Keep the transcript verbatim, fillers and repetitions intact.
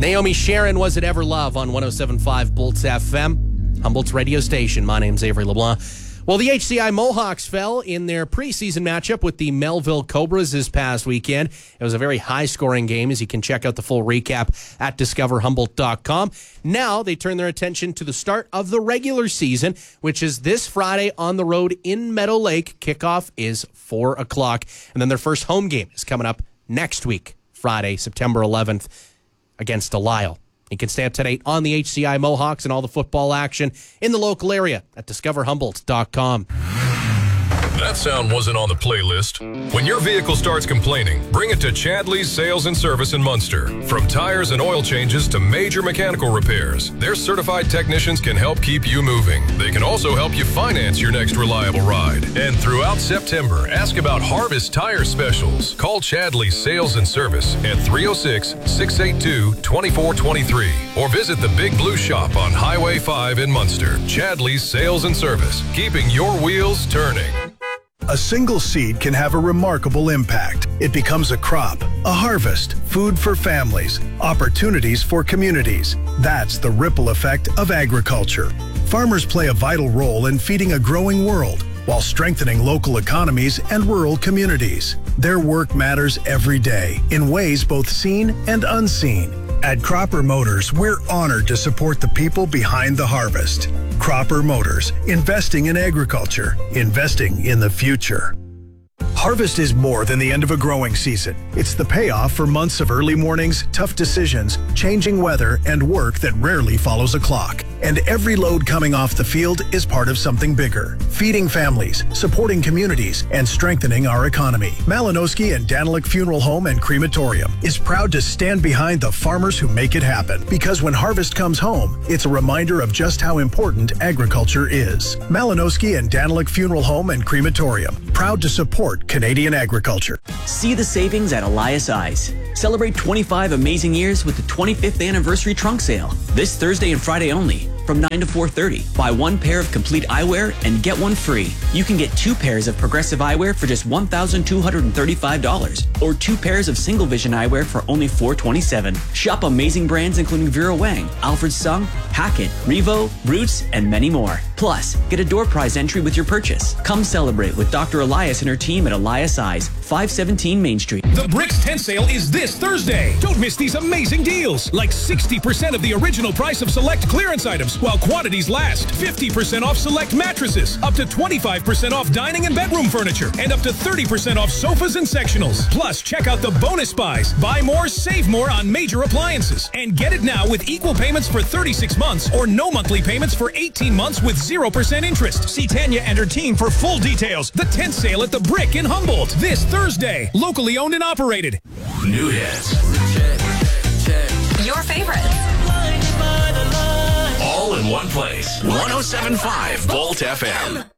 Naomi Sharon, Was It Ever Love on one oh seven point five Bolts F M, Humboldt's radio station. My name's Avery LeBlanc. Well, the H C I Mohawks fell in their preseason matchup with the Melville Cobras this past weekend. It was a very high-scoring game, as you can check out the full recap at discover humboldt dot com. Now they turn their attention to the start of the regular season, which is this Friday on the road in Meadow Lake. Kickoff is four o'clock, and then their first home game is coming up next week, Friday, September eleventh, against Delisle. You can stay up to date on the H C I Mohawks and all the football action in the local area at discover humboldt dot com. That sound wasn't on the playlist. When your vehicle starts complaining, bring it to Chadley's Sales and Service in Munster. From tires and oil changes to major mechanical repairs, their certified technicians can help keep you moving. They can also help you finance your next reliable ride. And throughout September, ask about Harvest Tire Specials. Call Chadley's Sales and Service at three oh six, six eight two, two four two three or visit the Big Blue Shop on Highway five in Munster. Chadley's Sales and Service, keeping your wheels turning. A single seed can have a remarkable impact. It becomes a crop, a harvest, food for families, opportunities for communities. That's the ripple effect of agriculture. Farmers play a vital role in feeding a growing world while strengthening local economies and rural communities. Their work matters every day in ways both seen and unseen. At Cropper Motors, we're honored to support the people behind the harvest. Cropper Motors, investing in agriculture, investing in the future. Harvest is more than the end of a growing season. It's the payoff for months of early mornings, tough decisions, changing weather, and work that rarely follows a clock. And every load coming off the field is part of something bigger. Feeding families, supporting communities, and strengthening our economy. Malinowski and Daniluk Funeral Home and Crematorium is proud to stand behind the farmers who make it happen. Because when harvest comes home, it's a reminder of just how important agriculture is. Malinowski and Daniluk Funeral Home and Crematorium, proud to support Canadian agriculture. See the savings at Elias Eyes. Celebrate twenty-five amazing years with the twenty-fifth anniversary trunk sale. This Thursday and Friday only, from nine to four thirty. Buy one pair of complete eyewear and get one free. You can get two pairs of progressive eyewear for just one thousand two hundred thirty-five dollars or two pairs of single vision eyewear for only four hundred twenty-seven dollars. Shop amazing brands including Vera Wang, Alfred Sung, Hackett, Revo, Roots, and many more. Plus, get a door prize entry with your purchase. Come celebrate with Doctor Elias and her team at Elias Eyes, five seventeen Main Street. The Bricks tent sale is this Thursday. Don't miss these amazing deals, like sixty percent of the original price of select clearance items while quantities last. fifty percent off select mattresses, up to twenty-five percent off dining and bedroom furniture, and up to thirty percent off sofas and sectionals. Plus, check out the bonus buys. Buy more, save more on major appliances. And get it now with equal payments for thirty-six months or no monthly payments for eighteen months with zero percent interest. See Tanya and her team for full details. The tent sale at the Brick in Humboldt this Thursday. Locally owned and operated. New hits. Your favorites. All in one place. one oh seven point five Bolt F M.